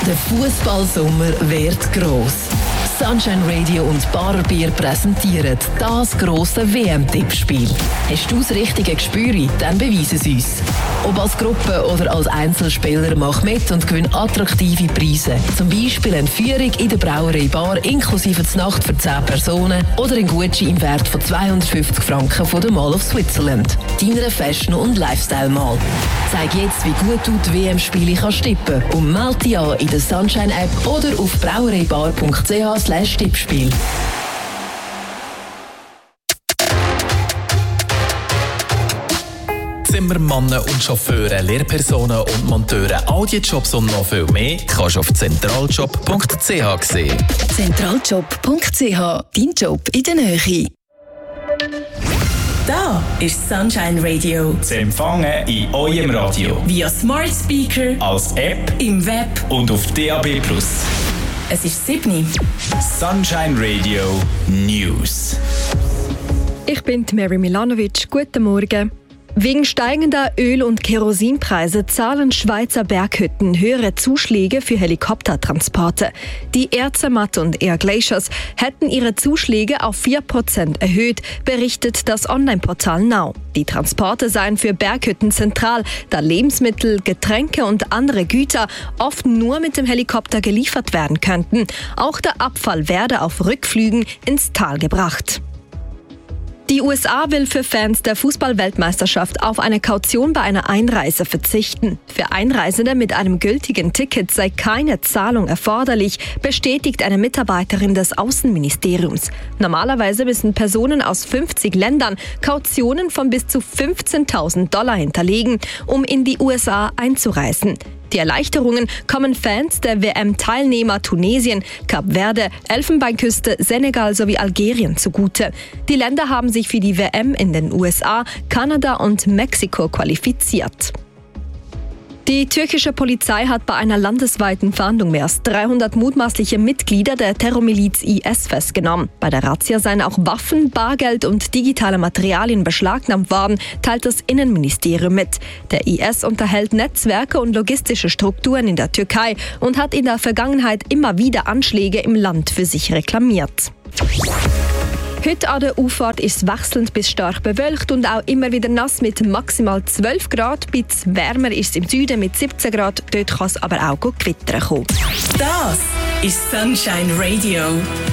Der Fußballsommer wird gross. Sunshine Radio und Barer Bier präsentieren das grosse WM-Tippspiel. Hast du das richtige Gespür? Dann beweise es uns. Ob als Gruppe oder als Einzelspieler, mach mit und gewinn attraktive Preise. Zum Beispiel eine Führung in der Brauerei Bar inklusive die Nacht für 10 Personen oder ein Gutschein im Wert von 250 Franken von der Mall of Switzerland. Deiner Fashion- und Lifestyle-Mall. Zeig jetzt, wie gut du die WM-Spiele kannst tippen und melde dich an in der Sunshine-App oder auf brauereibar.ch/Tippspiel. Zimmermannen und Chauffeure, Lehrpersonen und Monteure, all die Jobs und noch viel mehr kannst du auf zentraljob.ch sehen. Zentraljob.ch, dein Job in der Nähe. Da ist Sunshine Radio. Zu empfangen in eurem Radio. Via Smart Speaker, Als App im Web und auf DAB+. Es ist 7. Sunshine Radio News. Ich bin Mary Milanovic. Guten Morgen. Wegen steigender Öl- und Kerosinpreise zahlen Schweizer Berghütten höhere Zuschläge für Helikoptertransporte. Die Air Zermatt und Air Glaciers hätten ihre Zuschläge auf 4% erhöht, berichtet das Online-Portal Now. Die Transporte seien für Berghütten zentral, da Lebensmittel, Getränke und andere Güter oft nur mit dem Helikopter geliefert werden könnten. Auch der Abfall werde auf Rückflügen ins Tal gebracht. Die USA will für Fans der Fußball-Weltmeisterschaft auf eine Kaution bei einer Einreise verzichten. Für Einreisende mit einem gültigen Ticket sei keine Zahlung erforderlich, bestätigt eine Mitarbeiterin des Außenministeriums. Normalerweise müssen Personen aus 50 Ländern Kautionen von bis zu $15.000 hinterlegen, um in die USA einzureisen. Die Erleichterungen kommen Fans der WM-Teilnehmer Tunesien, Kap Verde, Elfenbeinküste, Senegal sowie Algerien zugute. Die Länder haben sich für die WM in den USA, Kanada und Mexiko qualifiziert. Die türkische Polizei hat bei einer landesweiten Fahndung mehr als 300 mutmaßliche Mitglieder der Terrormiliz IS festgenommen. Bei der Razzia seien auch Waffen, Bargeld und digitale Materialien beschlagnahmt worden, teilt das Innenministerium mit. Der IS unterhält Netzwerke und logistische Strukturen in der Türkei und hat in der Vergangenheit immer wieder Anschläge im Land für sich reklamiert. Heute an der Auffahrt ist es wechselnd bis stark bewölkt und auch immer wieder nass mit maximal 12 Grad. Bis wärmer ist es im Süden mit 17 Grad. Dort kann es aber auch gewittern kommen. Das ist Sunshine Radio.